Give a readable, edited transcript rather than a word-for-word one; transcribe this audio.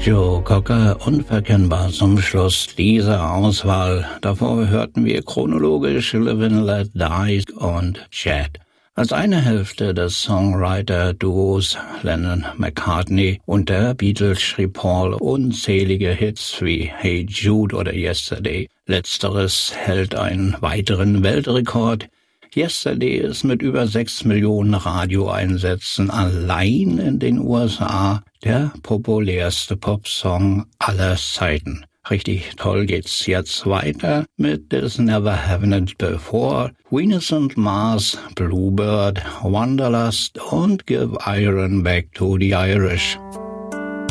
Joe Cocker, unverkennbar zum Schluss dieser Auswahl. Davor hörten wir chronologisch Live and Let Die und Chad. Als eine Hälfte des Songwriter-Duos Lennon-McCartney und der Beatles schrieb Paul unzählige Hits wie Hey Jude oder Yesterday. Letzteres hält einen weiteren Weltrekord. Yesterday ist mit über 6 Millionen Radioeinsätzen allein in den USA der populärste Popsong aller Zeiten. Richtig toll geht's jetzt weiter mit This Never Happened Before, Venus and Mars, Bluebird, Wanderlust und Give Iron Back to the Irish.